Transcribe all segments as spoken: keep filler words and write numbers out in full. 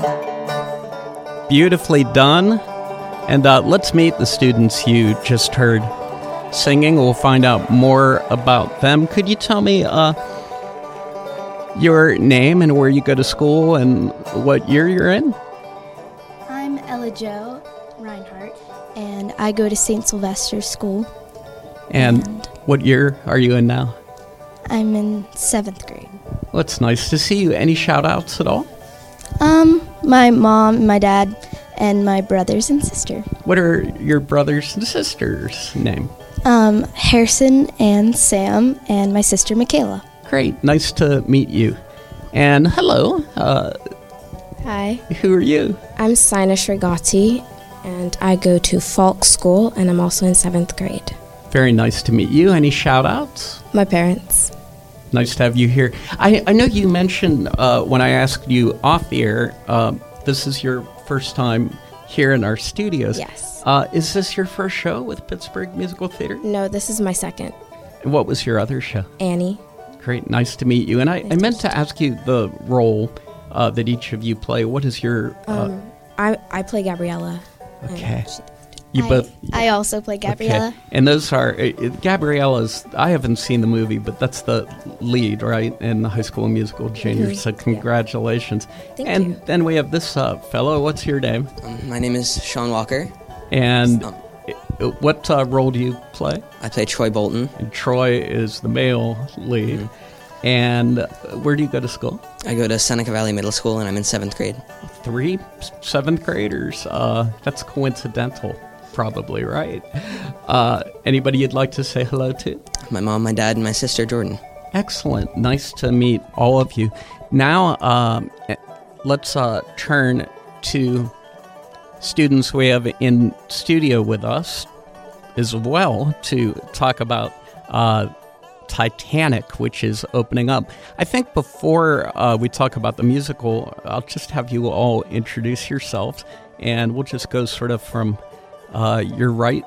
Beautifully done. And uh, let's meet the students you just heard singing. We'll find out more about them. Could you tell me uh, your name and where you go to school and what year you're in? I'm Ella Jo Reinhardt, and I go to Saint Sylvester's School. And, and what year are you in now? I'm in seventh grade. Well, it's nice to see you. Any shout-outs at all? Um, my mom, my dad, and my brothers and sister. What are your brothers and sisters' name? Um, Harrison and Sam, and my sister Michaela. Great. Nice to meet you. And hello. Uh, Hi. Who are you? I'm Sina Shrigati, and I go to Falk School, and I'm also in seventh grade. Very nice to meet you. Any shout-outs? My parents. Nice to have you here. I, I know you mentioned uh, when I asked you off the air, uh, this is your first time here in our studios. Yes. Uh, is this your first show with Pittsburgh Musical Theater? No, this is my second. And what was your other show? Annie. Great. Nice to meet you. And I, nice I meant to, to ask you the role uh, that each of you play. What is your... Uh, um, I, I play Gabriella. Okay. You I, both. I also play Gabriella. Okay. And those are uh, Gabriella's. I haven't seen the movie, but that's the lead, right, in the High School Musical Junior. Mm-hmm. So congratulations. Yeah. Thank and you. then we have this uh, fellow. What's your name? Um, my name is Sean Walker. And um, what uh, role do you play? I play Troy Bolton. And Troy is the male lead. Mm-hmm. And uh, where do you go to school? I go to Seneca Valley Middle School, and I'm in seventh grade. Three seventh graders. Uh, that's coincidental. Probably, right? Uh, anybody you'd like to say hello to? My mom, my dad, and my sister, Jordan. Excellent. Nice to meet all of you. Now, um, let's uh, turn to students we have in studio with us as well to talk about uh, Titanic, which is opening up. I think before uh, we talk about the musical, I'll just have you all introduce yourselves, and we'll just go sort of from Uh, your right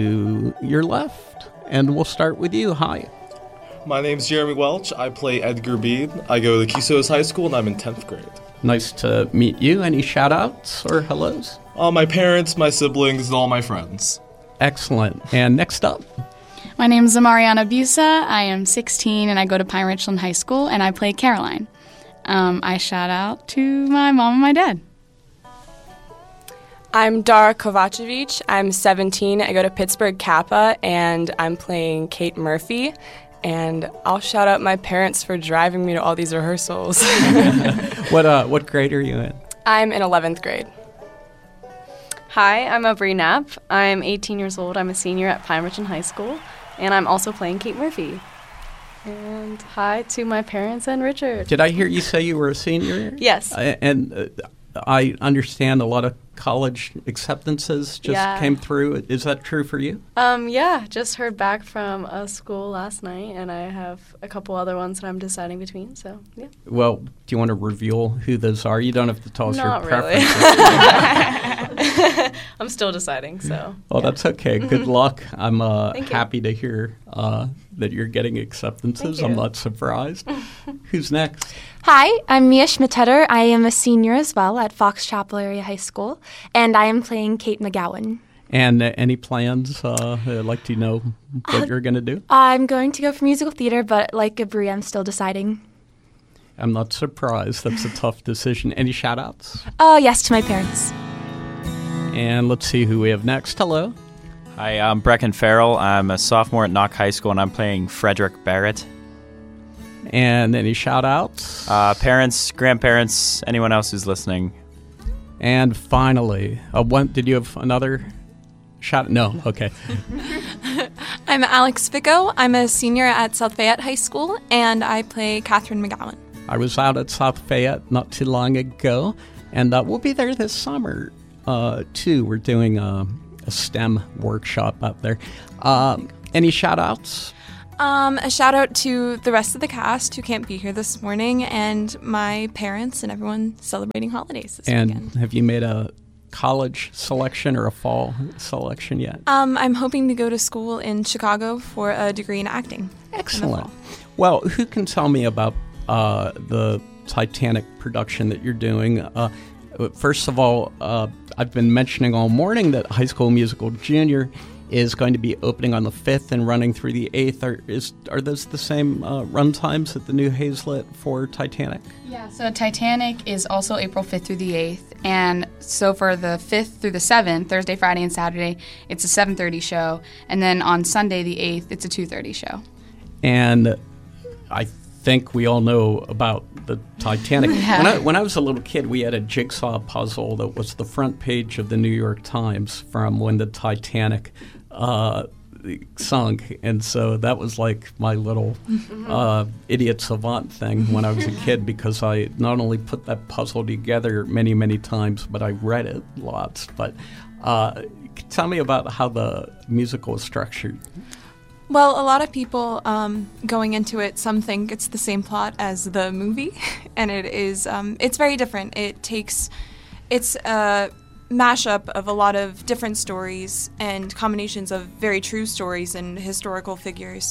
to your left. And we'll start with you. Hi. My name's Jeremy Welch. I play Edgar Bede. I go to Keystos High School, and I'm in tenth grade. Nice to meet you. Any shout-outs or hellos? Uh, my parents, my siblings, and all my friends. Excellent. And next up? My name's Amariana Busa. I am sixteen, and I go to Pine Richland High School, and I play Caroline. Um, I shout out to my mom and my dad. I'm Dara Kovacevic. I'm seventeen. I go to Pittsburgh Kappa, and I'm playing Kate Murphy. And I'll shout out my parents for driving me to all these rehearsals. What uh, what grade are you in? I'm in eleventh grade. Hi, I'm Aubrey Knapp. I'm eighteen years old. I'm a senior at Pine Richland High School, and I'm also playing Kate Murphy. And hi to my parents and Richard. Did I hear you say you were a senior? Yes. Uh, and uh, I understand a lot of college acceptances just yeah. came through. Is that true for you? Um, yeah, just heard back from a school last night, and I have a couple other ones that I'm deciding between, so, yeah. Well, do you want to reveal who those are? You don't have to tell us Not your really. preferences. I'm still deciding, so. Well, yeah. that's okay. Good luck. I'm uh, Thank happy you. to hear uh, that you're getting acceptances. I'm not surprised. Who's next? Hi, I'm Mia Schmidteder. I am a senior as well at Fox Chapel Area High School, and I am playing Kate McGowan. And uh, any plans? Uh, I'd like to know what uh, you're going to do. I'm going to go for musical theater, but like Gabri, I'm still deciding. I'm not surprised. That's a tough decision. Any shout-outs? Uh, yes, to my parents. And let's see who we have next. Hello. Hi, I'm Brecken Farrell. I'm a sophomore at Knock High School, and I'm playing Frederick Barrett. And any shout-outs? Uh, parents, grandparents, anyone else who's listening. And finally, uh, one, did you have another shout? No, okay. I'm Alex Fico. I'm a senior at South Fayette High School, and I play Catherine McGowan. I was out at South Fayette not too long ago, and uh, we'll be there this summer, uh, too. We're doing a, a STEM workshop out there. Uh, any shout-outs? Um, a shout out to the rest of the cast who can't be here this morning, and my parents and everyone celebrating holidays this and weekend. And have you made a college selection or a fall selection yet? Um, I'm hoping to go to school in Chicago for a degree in acting. Excellent. Well, who can tell me about uh, the Titanic production that you're doing? Uh, First of all, uh, I've been mentioning all morning that High School Musical Junior is going to be opening on the fifth and running through the eighth. Are, is, are those the same uh, run times at the New Hazlet for Titanic? Yeah, so Titanic is also April fifth through the eighth. And so for the fifth through the seventh, Thursday, Friday, and Saturday, it's a seven thirty show. And then on Sunday, the eighth, it's a two thirty show. And I think we all know about the Titanic. Yeah. When I, when I was a little kid, we had a jigsaw puzzle that was the front page of the New York Times from when the Titanic uh, sunk. And so that was like my little uh, idiot savant thing when I was a kid, because I not only put that puzzle together many, many times, but I read it lots. But uh, tell me about how the musical is structured. Well, a lot of people um, going into it, some think it's the same plot as the movie, and it is. Um, it's very different. It takes, it's a mashup of a lot of different stories and combinations of very true stories and historical figures,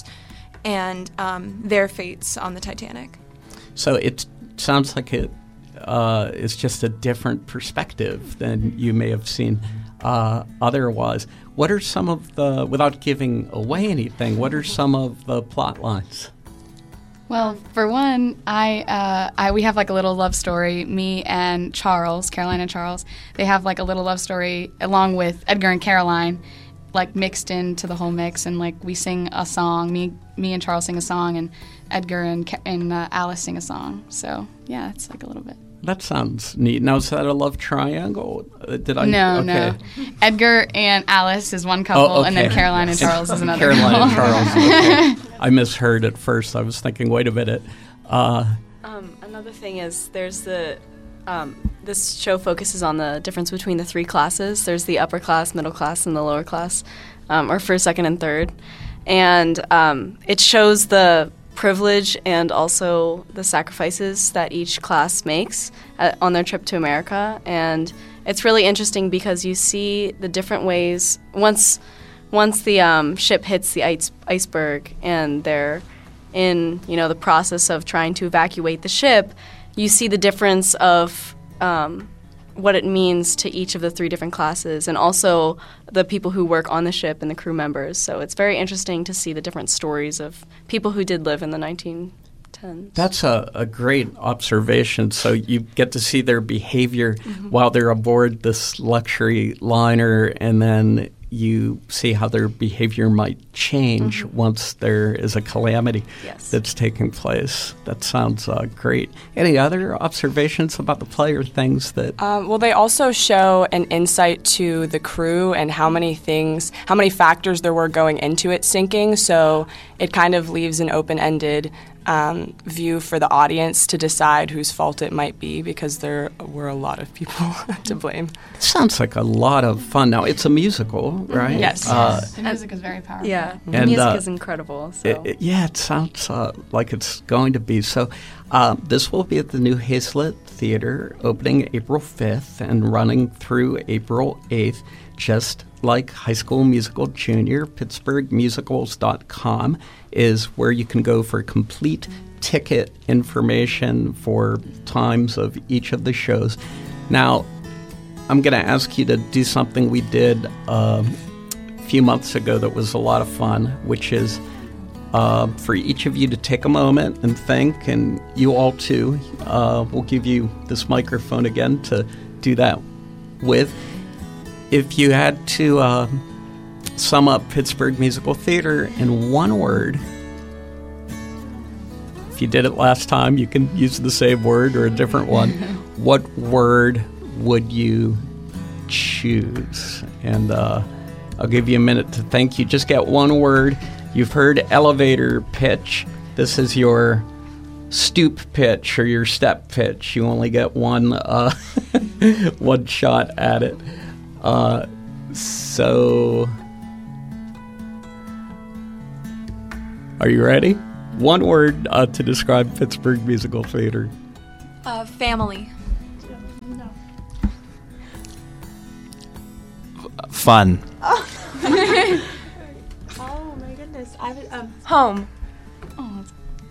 and um, their fates on the Titanic. So it sounds like it uh, is just a different perspective than you may have seen uh, otherwise. What are some of the, without giving away anything, what are some of the plot lines? Well, for one, I, uh, I we have like a little love story. Me and Charles, Caroline and Charles, they have like a little love story along with Edgar and Caroline, like mixed into the whole mix. And like we sing a song. Me, me and Charles sing a song, and Edgar and and uh, Alice sing a song. So yeah, it's like a little bit. That sounds neat. Now, is that a love triangle? Uh, did I? No, okay. no. Edgar and Alice is one couple, oh, okay. and then Caroline and Charles is another Caroline couple. and Charles. Okay. I misheard at first. I was thinking, wait a minute. Uh, um, another thing is there's the um, this show focuses on the difference between the three classes. There's the upper class, middle class, and the lower class, um, or first, second, and third, and um, it shows the privilege and also the sacrifices that each class makes uh, on their trip to America. And it's really interesting because you see the different ways once once the um, ship hits the ice, iceberg and they're in, you know, the process of trying to evacuate the ship, you see the difference of um, what it means to each of the three different classes, and also the people who work on the ship and the crew members. So it's very interesting to see the different stories of people who did live in the nineteen tens. That's a, a great observation. So you get to see their behavior mm-hmm. while they're aboard this luxury liner, and then you see how their behavior might change mm-hmm. once there is a calamity yes. that's taking place. That sounds uh, great. Any other observations about the play or things that... Um, well, they also show an insight to the crew and how many things, how many factors there were going into it sinking, so it kind of leaves an open-ended Um, view for the audience to decide whose fault it might be, because there were a lot of people to blame. It sounds like a lot of fun. Now, it's a musical, right? Yes. Uh, the music is very powerful. Yeah, the and, music uh, is incredible. So. It, it, yeah, it sounds uh, like it's going to be. So um, this will be at the New Hazlet Theater, opening April fifth and running through April eighth, just like High School Musical Junior. Pittsburgh Musicals dot com is where you can go for complete ticket information for times of each of the shows. Now, I'm going to ask you to do something we did uh, a few months ago that was a lot of fun, which is uh, for each of you to take a moment and think, and you all too. Uh, we'll give you this microphone again to do that with. If you had to uh, sum up Pittsburgh Musical Theater in one word, if you did it last time, you can use the same word or a different one. What word would you choose? And uh, I'll give you a minute to think. You just get one word. You've heard elevator pitch. This is your stoop pitch or your step pitch. You only get one uh, one shot at it. Uh, so, are you ready? One word uh, to describe Pittsburgh Musical Theater. Uh, family. No. Fun. Oh, oh my goodness. I would, um, home. Oh.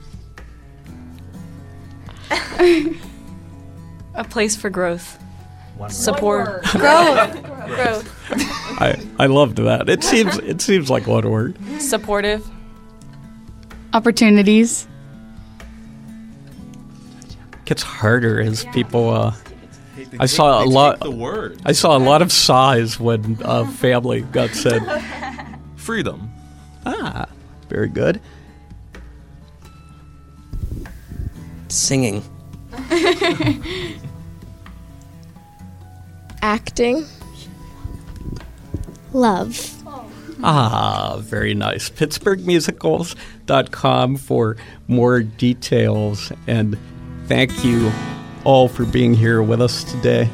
A place for growth. Support. Growth. Growth. I, I loved that. It seems it seems like one word. Supportive. Opportunities. Gets harder as people. Uh, I saw a lot. The word. I saw a lot of sighs when uh, family got said. Freedom. Ah, very good. Singing. Acting. Love. Ah, very nice. Pittsburgh Musicals dot com for more details. And thank you all for being here with us today.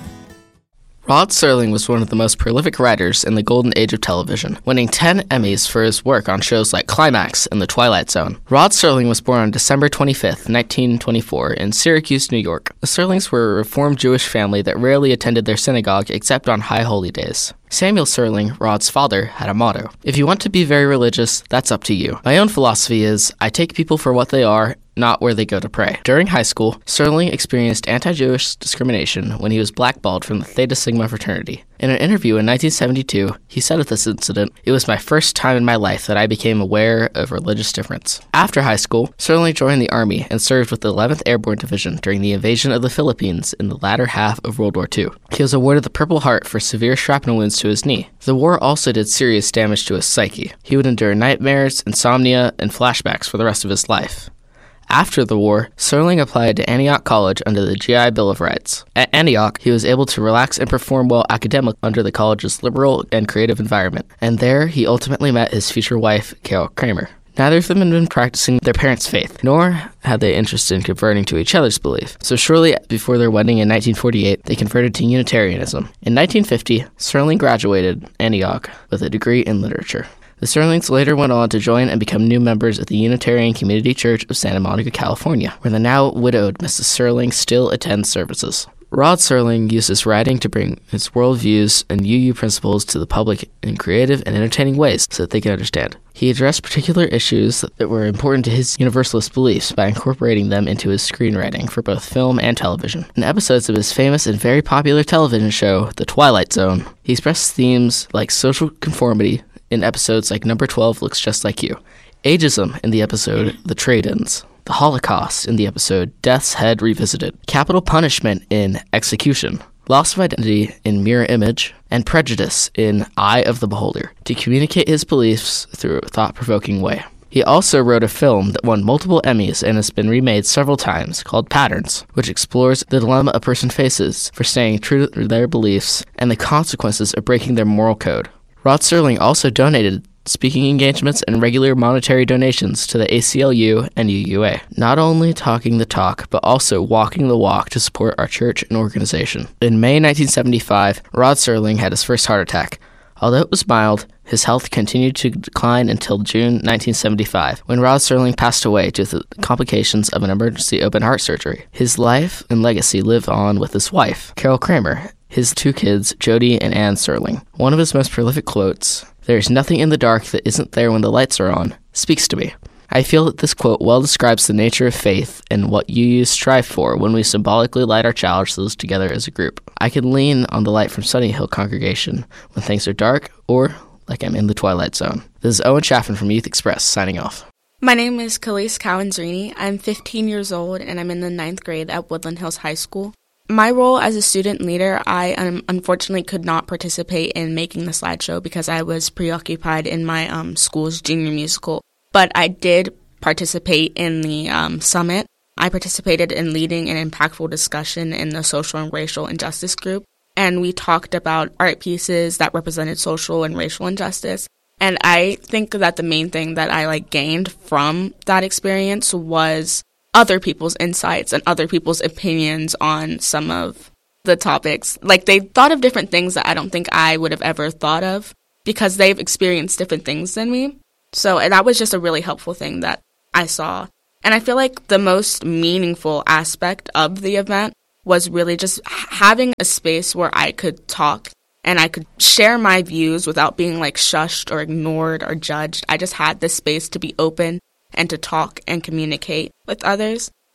Rod Serling was one of the most prolific writers in the golden age of television, winning ten Emmys for his work on shows like Climax and The Twilight Zone. Rod Serling was born on December twenty-fifth, nineteen twenty-four, in Syracuse, New York. The Serlings were a Reformed Jewish family that rarely attended their synagogue except on high holy days. Samuel Serling, Rod's father, had a motto: if you want to be very religious, that's up to you. My own philosophy is, I take people for what they are, not where they go to pray. During high school, Serling experienced anti-Jewish discrimination when he was blackballed from the Theta Sigma fraternity. In an interview in nineteen seventy-two, he said of this incident, "It was my first time in my life that I became aware of religious difference." After high school, Serling joined the Army and served with the eleventh Airborne Division during the invasion of the Philippines in the latter half of World War Two. He was awarded the Purple Heart for severe shrapnel wounds to his knee. The war also did serious damage to his psyche. He would endure nightmares, insomnia, and flashbacks for the rest of his life. After the war, Serling applied to Antioch College under the G I Bill of Rights. At Antioch, he was able to relax and perform well academically under the college's liberal and creative environment, and there he ultimately met his future wife, Carol Kramer. Neither of them had been practicing their parents' faith, nor had they interest in converting to each other's belief. So shortly before their wedding in nineteen forty-eight, they converted to Unitarianism. In nineteen fifty, Serling graduated Antioch with a degree in literature. The Serlings later went on to join and become new members of the Unitarian Community Church of Santa Monica, California, where the now widowed Missus Serling still attends services. Rod Serling used his writing to bring his worldviews and U U principles to the public in creative and entertaining ways so that they can understand. He addressed particular issues that were important to his Universalist beliefs by incorporating them into his screenwriting for both film and television. In episodes of his famous and very popular television show, The Twilight Zone, he expressed themes like social conformity in episodes like Number twelve Looks Just Like You, ageism in the episode The Trade-Ins, the Holocaust in the episode Death's Head Revisited, capital punishment in Execution, loss of identity in Mirror Image, and prejudice in Eye of the Beholder, to communicate his beliefs through a thought-provoking way. He also wrote a film that won multiple Emmys and has been remade several times, called Patterns, which explores the dilemma a person faces for staying true to their beliefs and the consequences of breaking their moral code. Rod Serling also donated speaking engagements and regular monetary donations to the A C L U and U U A, not only talking the talk, but also walking the walk to support our church and organization. In May nineteen seventy-five, Rod Serling had his first heart attack. Although it was mild, his health continued to decline until June nineteen seventy-five, when Rod Serling passed away due to the complications of an emergency open heart surgery. His life and legacy live on with his wife, Carol Kramer, his two kids, Jody and Ann Serling. One of his most prolific quotes, "There is nothing in the dark that isn't there when the lights are on," speaks to me. I feel that this quote well describes the nature of faith and what U Us strive for when we symbolically light our chalices together as a group. I can lean on the light from Sunny Hill Congregation when things are dark, or like I'm in the Twilight Zone. This is Owen Chaffin from Youth Express, signing off. My name is Khalees Cowanzrini. I'm fifteen years old, and I'm in the ninth grade at Woodland Hills High School. My role as a student leader, I um, unfortunately could not participate in making the slideshow because I was preoccupied in my um, school's junior musical. But I did participate in the um, summit. I participated in leading an impactful discussion in the social and racial injustice group. And we talked about art pieces that represented social and racial injustice. And I think that the main thing that I like gained from that experience was other people's insights and other people's opinions on some of the topics. Like, they thought of different things that I don't think I would have ever thought of because they've experienced different things than me. So and that was just a really helpful thing that I saw. And I feel like the most meaningful aspect of the event was really just having a space where I could talk and I could share my views without being like shushed or ignored or judged. I just had this space to be open and to talk and communicate with others.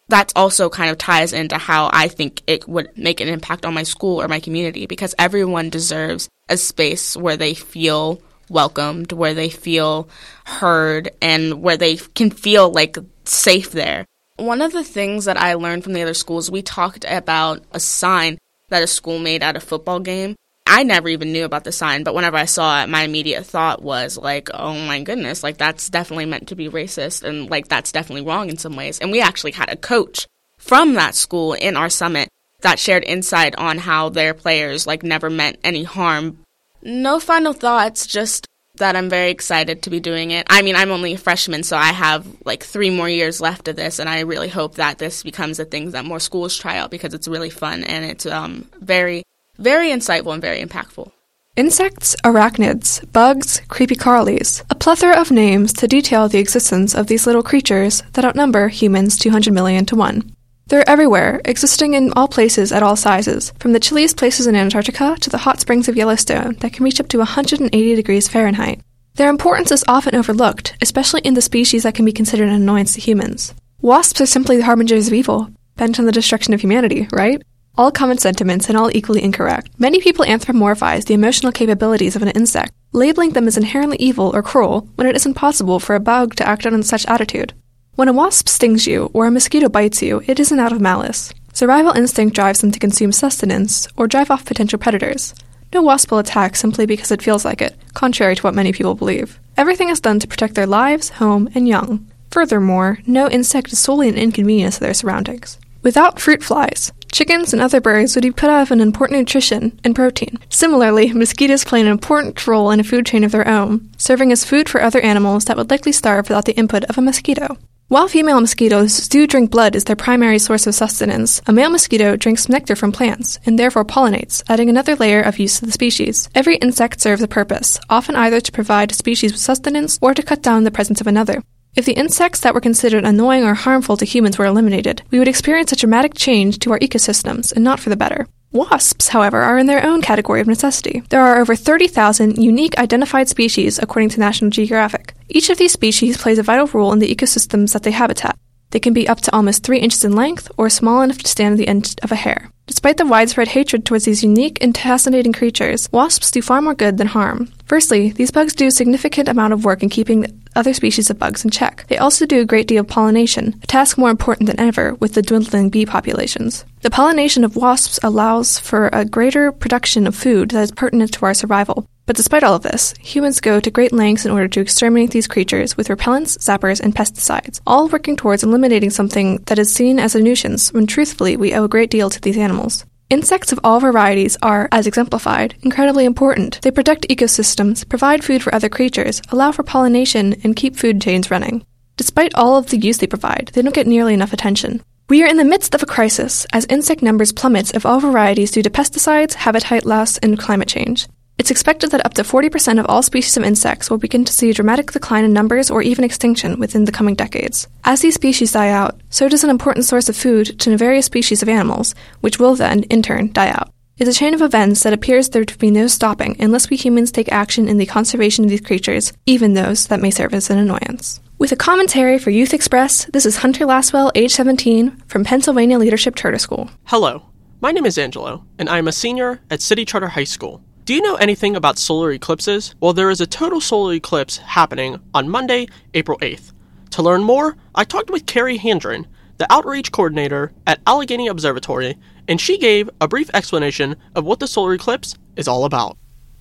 That's also kind of ties into how I think it would make an impact on my school or my community, because everyone deserves a space where they feel welcomed, where they feel heard, and where they can feel like safe there. One of the things that I learned from the other schools, we talked about a sign that a school made at a football game. I never even knew about the sign, but whenever I saw it, my immediate thought was like, oh my goodness, like that's definitely meant to be racist, and like that's definitely wrong in some ways. And we actually had a coach from that school in our summit that shared insight on how their players like never meant any harm. No final thoughts, just that I'm very excited to be doing it. I mean, I'm only a freshman, so I have like three more years left of this, and I really hope that this becomes a thing that more schools try out, because it's really fun and it's um very Very insightful and very impactful. Insects, arachnids, bugs, creepy crawlies, a plethora of names to detail the existence of these little creatures that outnumber humans two hundred million to one. They're everywhere, existing in all places at all sizes, from the chilliest places in Antarctica to the hot springs of Yellowstone that can reach up to one hundred eighty degrees Fahrenheit. Their importance is often overlooked, especially in the species that can be considered an annoyance to humans. Wasps are simply the harbingers of evil, bent on the destruction of humanity, right? All common sentiments and all equally incorrect. Many people anthropomorphize the emotional capabilities of an insect, labeling them as inherently evil or cruel when it is impossible for a bug to act on such attitude. When a wasp stings you or a mosquito bites you, it isn't out of malice. Survival instinct drives them to consume sustenance or drive off potential predators. No wasp will attack simply because it feels like it, contrary to what many people believe. Everything is done to protect their lives, home, and young. Furthermore, no insect is solely an inconvenience to their surroundings. Without fruit flies, chickens and other birds would be put out of an important nutrition and protein. Similarly, mosquitoes play an important role in a food chain of their own, serving as food for other animals that would likely starve without the input of a mosquito. While female mosquitoes do drink blood as their primary source of sustenance, a male mosquito drinks nectar from plants and therefore pollinates, adding another layer of use to the species. Every insect serves a purpose, often either to provide a species with sustenance or to cut down the presence of another. If the insects that were considered annoying or harmful to humans were eliminated, we would experience a dramatic change to our ecosystems, and not for the better. Wasps, however, are in their own category of necessity. There are over thirty thousand unique identified species according to National Geographic. Each of these species plays a vital role in the ecosystems that they habitat. They can be up to almost three inches in length or small enough to stand on the end of a hair. Despite the widespread hatred towards these unique and fascinating creatures, wasps do far more good than harm. Firstly, these bugs do a significant amount of work in keeping other species of bugs in check. They also do a great deal of pollination, a task more important than ever with the dwindling bee populations. The pollination of wasps allows for a greater production of food that is pertinent to our survival. But despite all of this, humans go to great lengths in order to exterminate these creatures with repellents, zappers, and pesticides, all working towards eliminating something that is seen as a nuisance when truthfully we owe a great deal to these animals. Insects of all varieties are, as exemplified, incredibly important. They protect ecosystems, provide food for other creatures, allow for pollination, and keep food chains running. Despite all of the use they provide, they don't get nearly enough attention. We are in the midst of a crisis as insect numbers plummets of all varieties due to pesticides, habitat loss, and climate change. It's expected that up to forty percent of all species of insects will begin to see a dramatic decline in numbers or even extinction within the coming decades. As these species die out, so does an important source of food to various species of animals, which will then, in turn, die out. It's a chain of events that appears there to be no stopping unless we humans take action in the conservation of these creatures, even those that may serve as an annoyance. With a commentary for Youth Express, this is Hunter Laswell, age seventeen, from Pennsylvania Leadership Charter School. Hello, my name is Angelo, and I am a senior at City Charter High School. Do you know anything about solar eclipses? Well, there is a total solar eclipse happening on Monday, April eighth. To learn more, I talked with Carrie Handren, the outreach coordinator at Allegheny Observatory, and she gave a brief explanation of what the solar eclipse is all about.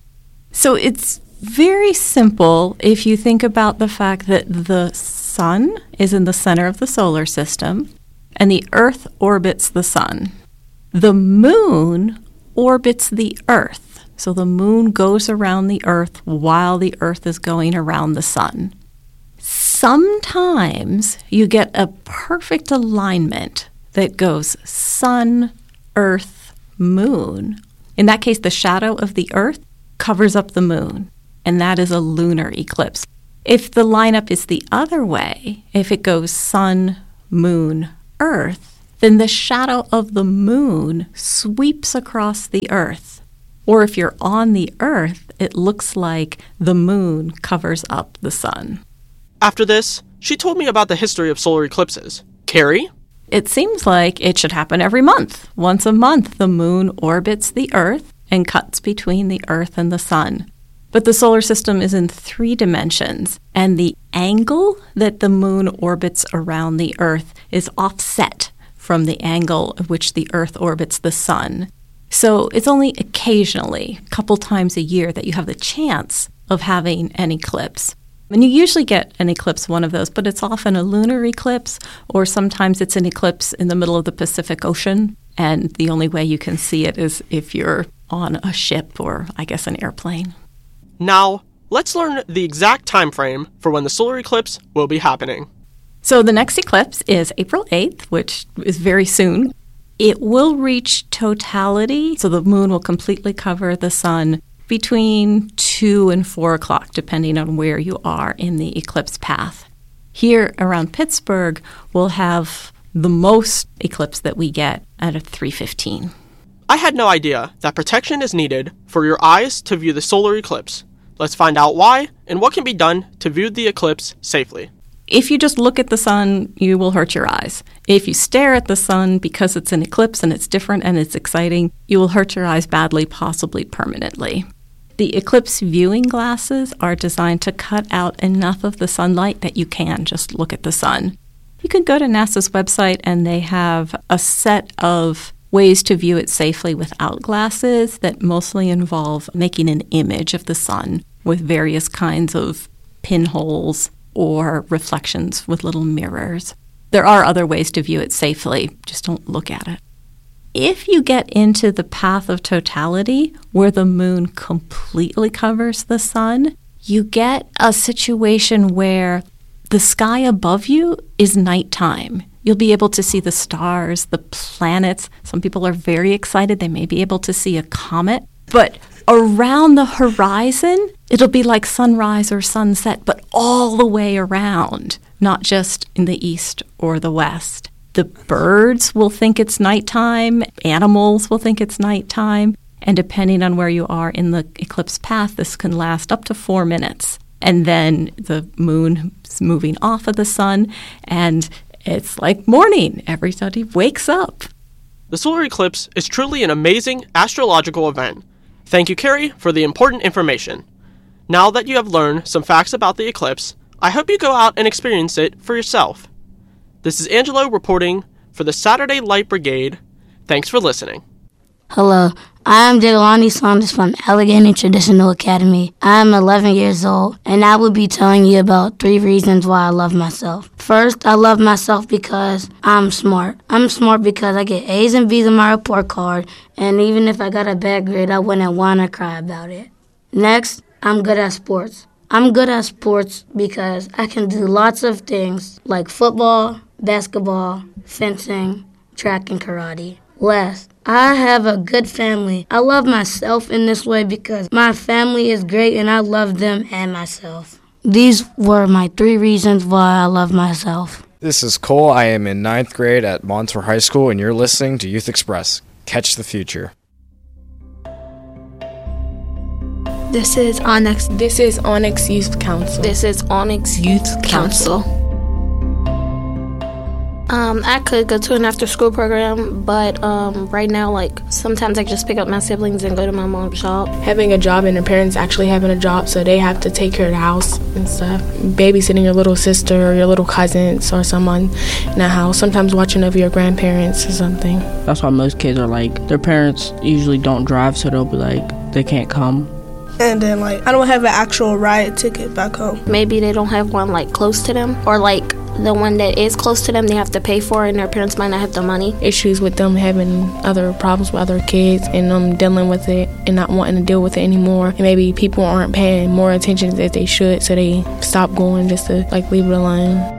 So it's very simple if you think about the fact that the sun is in the center of the solar system and the Earth orbits the sun. The moon orbits the Earth. So the moon goes around the Earth while the Earth is going around the sun. Sometimes you get a perfect alignment that goes sun, Earth, moon. In that case, the shadow of the Earth covers up the moon, and that is a lunar eclipse. If the lineup is the other way, if it goes sun, moon, Earth, then the shadow of the moon sweeps across the Earth. Or if you're on the Earth, it looks like the moon covers up the sun. After this, she told me about the history of solar eclipses. Carrie? It seems like it should happen every month. Once a month, the moon orbits the Earth and cuts between the Earth and the sun. But the solar system is in three dimensions, and the angle that the moon orbits around the Earth is offset from the angle at which the Earth orbits the sun. So it's only occasionally, a couple times a year, that you have the chance of having an eclipse. And you usually get an eclipse, one of those, but it's often a lunar eclipse, or sometimes it's an eclipse in the middle of the Pacific Ocean, and the only way you can see it is if you're on a ship or, I guess, an airplane. Now, let's learn the exact time frame for when the solar eclipse will be happening. So the next eclipse is April eighth, which is very soon. It will reach totality, so the moon will completely cover the sun between two and four o'clock, depending on where you are in the eclipse path. Here around Pittsburgh, we'll have the most eclipse that we get at three fifteen. I had no idea that protection is needed for your eyes to view the solar eclipse. Let's find out why and what can be done to view the eclipse safely. If you just look at the sun, you will hurt your eyes. If you stare at the sun because it's an eclipse and it's different and it's exciting, you will hurt your eyes badly, possibly permanently. The eclipse viewing glasses are designed to cut out enough of the sunlight that you can just look at the sun. You can go to NASA's website and they have a set of ways to view it safely without glasses that mostly involve making an image of the sun with various kinds of pinholes or reflections with little mirrors. There are other ways to view it safely, just don't look at it. If you get into the path of totality, where the moon completely covers the sun, you get a situation where the sky above you is nighttime. You'll be able to see the stars, the planets. Some people are very excited. They may be able to see a comet. But around the horizon, it'll be like sunrise or sunset, but all the way around, not just in the east or the west. The birds will think it's nighttime. Animals will think it's nighttime. And depending on where you are in the eclipse path, this can last up to four minutes. And then the moon is moving off of the sun, and it's like morning. Everybody wakes up. The solar eclipse is truly an amazing astrological event. Thank you, Carrie, for the important information. Now that you have learned some facts about the eclipse, I hope you go out and experience it for yourself. This is Angelo reporting for the Saturday Light Brigade. Thanks for listening. Hello, I am Delani Saunders from Allegheny Traditional Academy. I am eleven years old, and I will be telling you about three reasons why I love myself. First, I love myself because I'm smart. I'm smart because I get A's and B's on my report card, and even if I got a bad grade, I wouldn't want to cry about it. Next, I'm good at sports. I'm good at sports because I can do lots of things like football, basketball, fencing, track, and karate. Last, I have a good family. I love myself in this way because my family is great and I love them and myself. These were my three reasons why I love myself. This is Cole. I am in ninth grade at Montour High School, and you're listening to Youth Express. Catch the future. This is Onyx. This is Onyx Youth Council. This is Onyx Youth Council. Um, I could go to an after-school program, but um, right now, like, sometimes I just pick up my siblings and go to my mom's shop. Having a job and the parents actually having a job, so they have to take care of the house and stuff. Babysitting your little sister or your little cousins or someone in the house. Sometimes watching over your grandparents or something. That's why most kids are like, their parents usually don't drive, so they'll be like, they can't come. And then, like, I don't have an actual ride ticket back home. Maybe they don't have one, like, close to them, or, like, the one that is close to them they have to pay for, and their parents might not have the money. Issues with them having other problems with other kids and them dealing with it and not wanting to deal with it anymore. And maybe people aren't paying more attention that they should, so they stop going just to, like, leave it alone.